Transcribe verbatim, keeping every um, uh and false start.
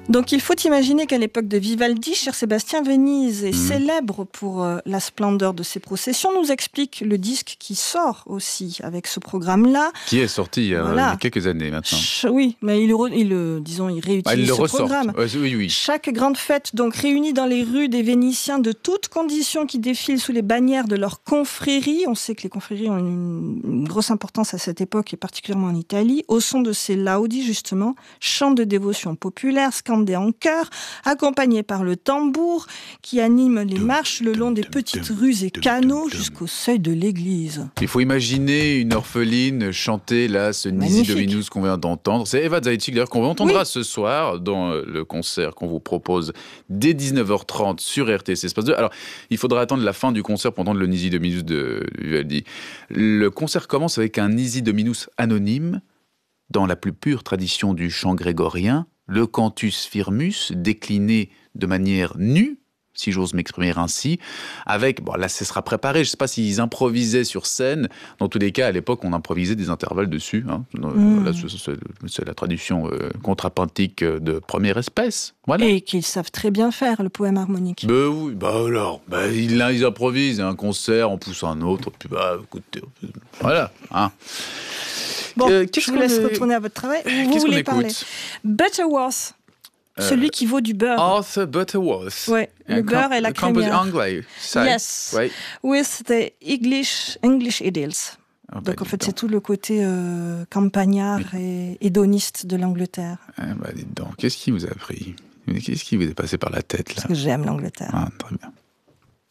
Donc il faut imaginer qu'à l'époque de Vivaldi, cher Sébastien, Venise est Mmh. célèbre pour euh, la splendeur de ses processions. Nous explique le disque qui sort aussi avec ce programme-là. Qui est sorti il y a, Voilà. il y a quelques années maintenant. Ch- oui, mais il, re- il, euh, disons, il réutilise Ah, il le ce ressort. programme. Ouais, oui, oui. Chaque grande fête donc réunit dans les rues des Vénitiens de toutes conditions qui défilent sous les bannières de leur confrérie. On sait que les confréries ont une, une grosse importance à cette époque et particulièrement en Italie. Au son de ces laudi justement, chants de dévotion populaire scandés en chœur, accompagnés par le tambour qui anime les marches le long des petites rues et canaux jusqu'au seuil de l'église. Il faut imaginer une orpheline chanter là ce Nisi Magnifique. Dominus qu'on vient d'entendre. C'est Eva Zaïtchik d'ailleurs qu'on entendra Oui. ce soir dans euh, le concert qu'on vous propose dès dix-neuf heures trente sur R T C Espace deux. Alors, il faudra attendre la fin du concert pour entendre le Nisi Dominus de Vivaldi. Le concert commence avec un Nisi Dominus anonyme dans la plus pure tradition du chant grégorien, le cantus firmus décliné de manière nue, si j'ose m'exprimer ainsi, avec, bon là ce sera préparé, je ne sais pas s'ils improvisaient sur scène, dans tous les cas à l'époque on improvisait des intervalles dessus, hein. Mmh. Là, c'est, c'est, c'est la tradition euh, contrapuntique de première espèce, voilà. Et qu'ils savent très bien faire le poème harmonique. Ben oui, bah alors, bah, ils, là, ils improvisent, un concert, on pousse un autre, puis bah écoutez, voilà, hein. Bon, Euh, je qu'est-ce vous qu'on laisse est- retourner à votre travail. Vous, vous Qu'est-ce qu'on voulez parler écoute? Butterworth, celui qui vaut du beurre. Arthur Butterworth. Ouais, le Un beurre com- et la compositeur crémière. anglais. ça. Yes. Ouais. With the English, English Idylls. Ah bah, Donc en dis fait, donc. c'est tout le côté euh, campagnard et hédoniste de l'Angleterre. Ah bah, dites donc, qu'est-ce qui vous a pris? Qu'est-ce qui vous est passé par la tête là? Parce que j'aime l'Angleterre. Ah, très bien.